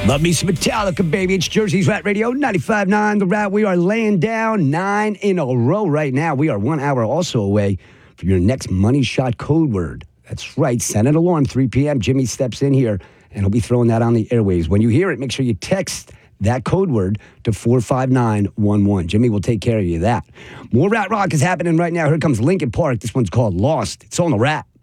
Love me some Metallica, baby. It's Jersey's Rat Radio, 95.9 The Rat. We are laying down 9 in a row right now. We are 1 hour also away from your next Money Shot code word. That's right. Set an alarm, 3 p.m. Jimmy steps in here, and he'll be throwing that on the airwaves. When you hear it, make sure you text that code word to 45911. Jimmy will take care of you that. More Rat Rock is happening right now. Here comes Linkin Park. This one's called Lost. It's on the Rat.